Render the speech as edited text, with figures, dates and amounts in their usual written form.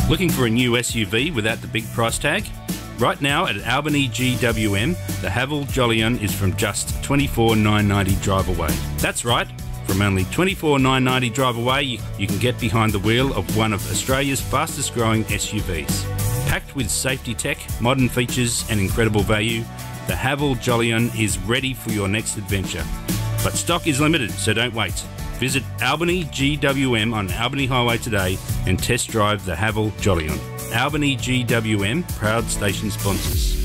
Looking for a new SUV without the big price tag? Right now at Albany GWM, the Haval Jolion is from just $24,990 drive away. That's right, from only $24,990 drive away, you can get behind the wheel of one of Australia's fastest growing SUVs. Packed with safety tech, modern features and incredible value, the Haval Jolion is ready for your next adventure. But stock is limited, so don't wait. Visit Albany GWM on Albany Highway today and test drive the Haval Jolion. Albany GWM, proud station sponsors.